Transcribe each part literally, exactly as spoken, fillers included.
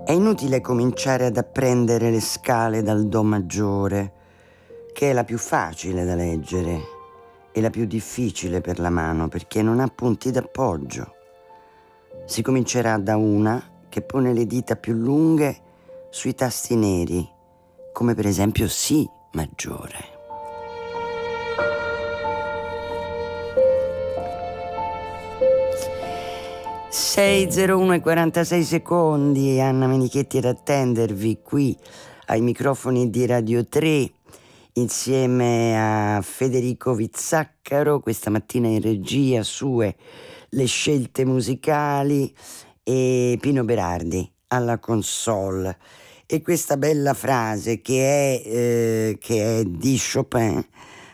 È inutile cominciare ad apprendere le scale dal Do maggiore, che è la più facile da leggere e la più difficile per la mano perché non ha punti d'appoggio. Si comincerà da una che pone le dita più lunghe sui tasti neri, come per esempio Si maggiore. sei e zero uno e quarantasei secondi, Anna Menichetti ad attendervi qui ai microfoni di Radio tre insieme a Federico Vizzaccaro, questa mattina in regia sue le scelte musicali, e Pino Berardi alla console. E questa bella frase che è, eh, che è di Chopin,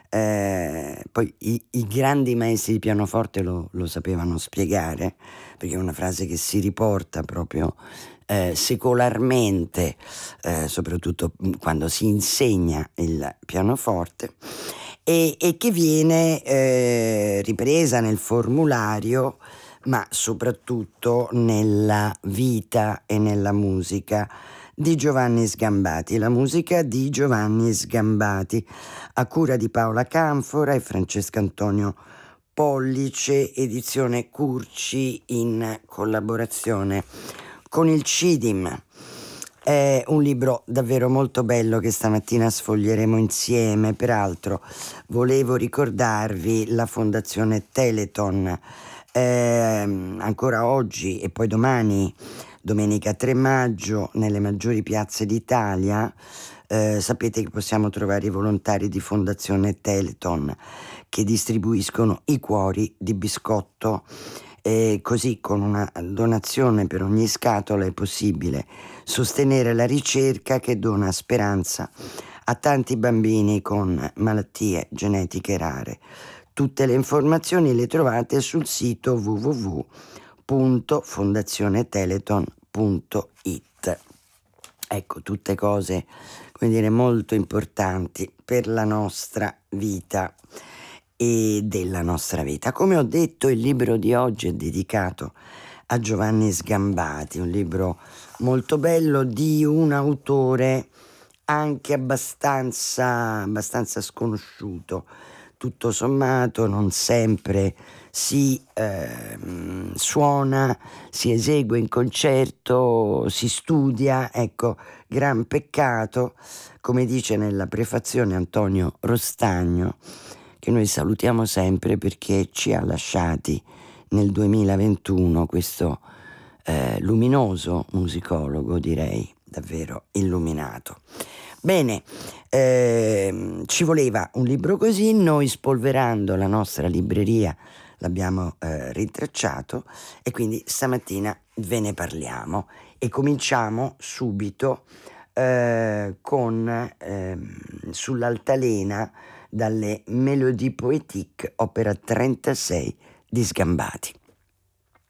eh, poi i, i grandi maestri di pianoforte lo, lo sapevano spiegare, perché è una frase che si riporta proprio eh, secolarmente, eh, soprattutto quando si insegna il pianoforte, e, e che viene eh, ripresa nel formulario, ma soprattutto nella vita e nella musica di Giovanni Sgambati, la musica di Giovanni Sgambati, a cura di Paola Canfora e Francesco Antonio Pollice, edizione Curci in collaborazione con il CIDIM. È un libro davvero molto bello che stamattina sfoglieremo insieme. Peraltro volevo ricordarvi la Fondazione Telethon. Eh, ancora oggi e poi domani, domenica tre maggio, nelle maggiori piazze d'Italia, eh, sapete che possiamo trovare i volontari di Fondazione Telethon che distribuiscono i cuori di biscotto, e così con una donazione per ogni scatola è possibile sostenere la ricerca che dona speranza a tanti bambini con malattie genetiche rare. Tutte le informazioni le trovate sul sito w w w punto fondazioneteleton punto i t. Ecco, tutte cose, come dire, molto importanti per la nostra vita e della nostra vita. Come ho detto, il libro di oggi è dedicato a Giovanni Sgambati, un libro molto bello di un autore anche abbastanza, abbastanza sconosciuto. Tutto sommato non sempre si eh, suona, si esegue in concerto, si studia, ecco, gran peccato, come dice nella prefazione Antonio Rostagno, che noi salutiamo sempre perché ci ha lasciati nel duemilaventuno, questo eh, luminoso musicologo, direi davvero illuminato. Bene, eh, ci voleva un libro così, noi spolverando la nostra libreria l'abbiamo eh, rintracciato e quindi stamattina ve ne parliamo e cominciamo subito eh, con eh, Sull'altalena dalle Mélodies Poétiques, opera trentasei di Sgambati.